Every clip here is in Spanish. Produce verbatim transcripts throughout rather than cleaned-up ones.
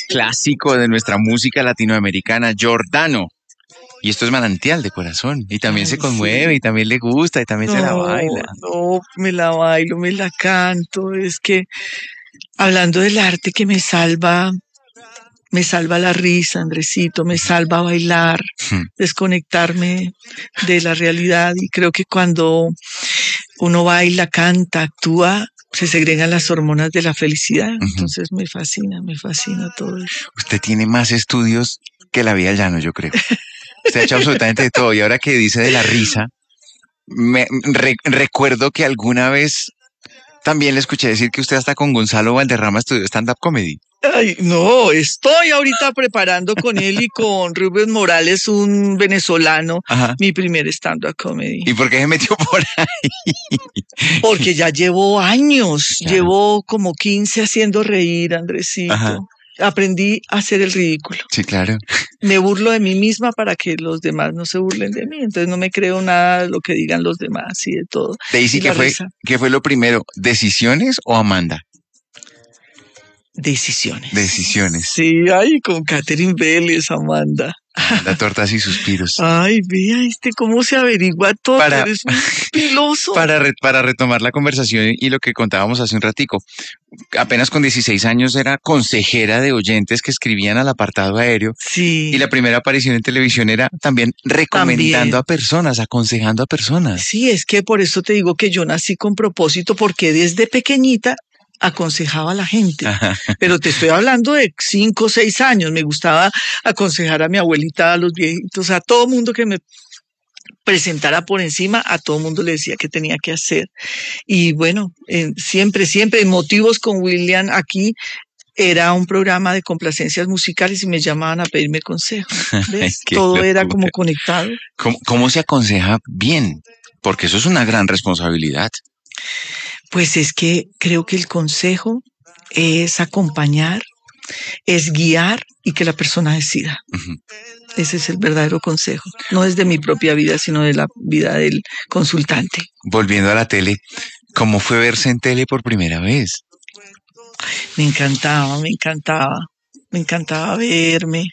clásico de nuestra música latinoamericana, Giordano. Y esto es Manantial de Corazón. Y también Ay, se conmueve, sí. y también le gusta, y también se la No, baila. no, me la bailo, me la canto. Es que hablando del arte que me salva, me salva la risa, Andresito, me salva bailar, desconectarme de la realidad. Y creo que cuando uno baila, canta, actúa, se segregan las hormonas de la felicidad. Entonces me fascina, me fascina todo eso. Usted tiene más estudios que la vida llano, yo creo. Usted ha hecho absolutamente de todo. Y ahora que dice de la risa, me re, recuerdo que alguna vez también le escuché decir que usted hasta con Gonzalo Valderrama estudió stand-up comedy. Ay, no, estoy ahorita preparando con él y con Rubén Morales, un venezolano, Ajá. mi primer stand-up comedy. ¿Y por qué se metió por ahí? Porque ya llevo años, Claro. llevo como quince haciendo reír, Andresito. Ajá. Aprendí a hacer el ridículo. Sí, claro. Me burlo de mí misma para que los demás no se burlen de mí. Entonces no me creo nada de lo que digan los demás y de todo. Daisy, Y ¿qué la fue, risa. ¿qué fue lo primero? ¿Decisiones o Amanda? Decisiones. Decisiones. Sí, ay, con Catherine Vélez, Amanda. Amanda Tortas y Suspiros. Ay, vea este cómo se averigua todo. Para- Eres un piloso. Para, re- para retomar la conversación y lo que contábamos hace un ratico, apenas con dieciséis años era consejera de oyentes que escribían al apartado aéreo Sí. y la primera aparición en televisión era también recomendando También. a personas, aconsejando a personas. Sí, es que por eso te digo que yo nací con propósito, porque desde pequeñita aconsejaba a la gente. Ajá. Pero te estoy hablando de cinco o seis años. Me gustaba aconsejar a mi abuelita, a los viejitos, a todo mundo que me presentara por encima, a todo mundo le decía qué tenía que hacer. Y bueno, eh, siempre, siempre, en Motivos con William aquí, era un programa de complacencias musicales y me llamaban a pedirme consejo. ¿Ves? Qué Todo era locura. como conectado. ¿Cómo, cómo se aconseja bien? Porque eso es una gran responsabilidad. Pues es que creo que el consejo es acompañar, es guiar y que la persona decida. Ujú. Ese es el verdadero consejo. No es de mi propia vida, sino de la vida del consultante. Volviendo a la tele, ¿cómo fue verse en tele por primera vez? Me encantaba, me encantaba, me encantaba verme.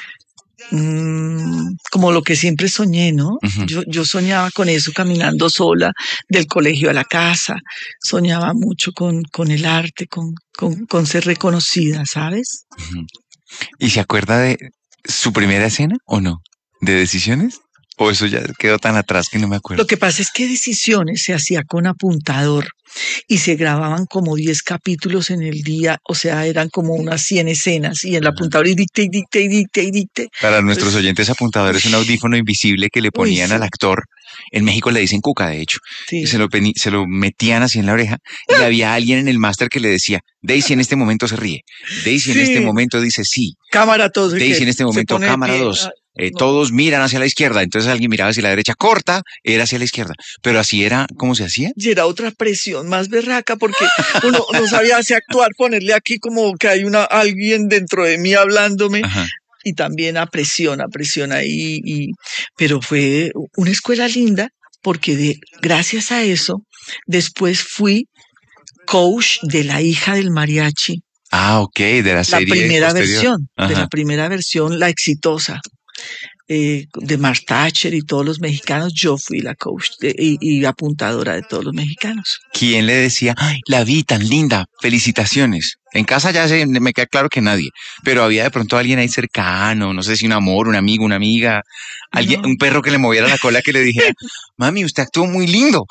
Mm, como lo que siempre soñé, ¿no? Ujú. Yo, yo soñaba con eso, caminando sola del colegio a la casa. Soñaba mucho con, con el arte, con, con, con ser reconocida, ¿sabes? Ujú. ¿Y se acuerda de su primera escena o no? ¿De Decisiones? ¿O eso ya quedó tan atrás que no me acuerdo? Lo que pasa es que Decisiones se hacía con apuntador y se grababan como diez capítulos en el día, o sea, eran como unas cien escenas y el apuntador y dicte y dicte y dicte y dicte. Para nuestros Pues, oyentes apuntadores, un audífono invisible que le ponían sí. al actor. En México le dicen cuca, de hecho. Sí. Se lo, peni- se lo metían así en la oreja y había alguien en el máster que le decía, Daisy en este momento se ríe. Daisy en Sí. este momento dice sí. Cámara todos. Daisy en este momento, cámara dos. Eh, no. Todos miran hacia la izquierda. Entonces alguien miraba hacia la derecha, corta, era hacia la izquierda. Pero así era, ¿cómo se hacía? Y era otra presión más berraca porque uno no sabía si actuar, ponerle aquí como que hay una alguien dentro de mí hablándome. Ajá. Y también a presión, a presión ahí. Y, pero fue una escuela linda porque de, gracias a eso después fui coach de la hija del mariachi. Ah, ok, de la La serie primera posterior. versión, de Ajá. la primera versión, la exitosa. Eh, de Mark Thatcher y todos los mexicanos, yo fui la coach de, y, y apuntadora de todos los mexicanos. ¿Quién le decía, ay, la vi tan linda, felicitaciones? En casa ya se, me queda claro que nadie, pero había de pronto alguien ahí cercano, no sé si un amor, un amigo, una amiga, alguien, No. un perro que le moviera la cola que le dijera, mami, usted actuó muy lindo.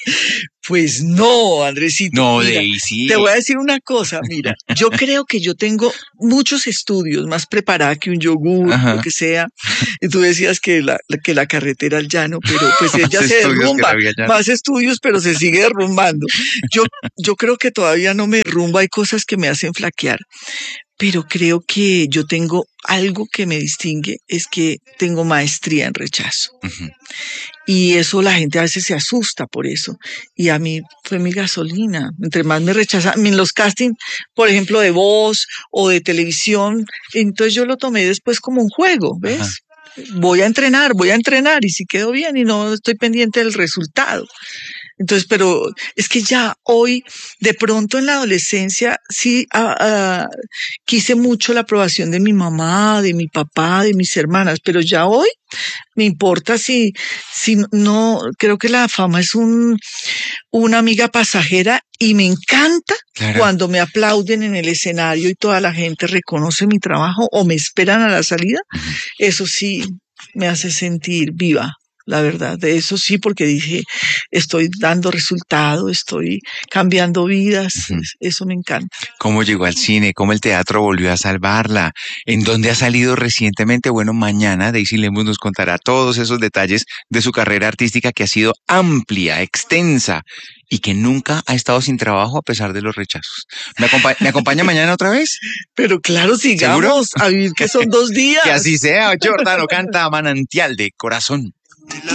Pues no, Andresito. No, mira, Daisy. te voy a decir una cosa, mira, yo creo que yo tengo muchos estudios, más preparada que un yogur, Ajá. lo que sea. Y tú decías que la, que la carretera al llano, pero pues ella Más se estudios que derrumba, la vida llana. más estudios, pero se sigue derrumbando. Yo, yo creo que todavía no me derrumbo, hay cosas que me hacen flaquear, pero creo que yo tengo algo que me distingue, es que tengo maestría en rechazo. Ujú. Y eso la gente a veces se asusta por eso. Y a mí fue mi gasolina. Entre más me rechazaban, en los castings, por ejemplo, de voz o de televisión, entonces yo lo tomé después como un juego, ¿ves? Ajá. Voy a entrenar, voy a entrenar y si quedo bien y no estoy pendiente del resultado. Entonces, pero es que ya hoy, de pronto en la adolescencia, sí ah, ah, quise mucho la aprobación de mi mamá, de mi papá, de mis hermanas, pero ya hoy me importa si, si no, creo que la fama es un, una amiga pasajera y me encanta Claro. cuando me aplauden en el escenario y toda la gente reconoce mi trabajo o me esperan a la salida. Ujú. Eso sí me hace sentir viva. La verdad, de eso sí, porque dije, estoy dando resultado, estoy cambiando vidas, Ujú. eso me encanta. ¿Cómo llegó al cine? ¿Cómo el teatro volvió a salvarla? ¿En dónde ha salido recientemente? Bueno, mañana Daisy Lemus nos contará todos esos detalles de su carrera artística que ha sido amplia, extensa y que nunca ha estado sin trabajo a pesar de los rechazos. ¿Me, acompa- ¿me acompaña mañana otra vez? Pero claro, sigamos a vivir que son dos días. Que así sea. Giordano canta Manantial de Corazón.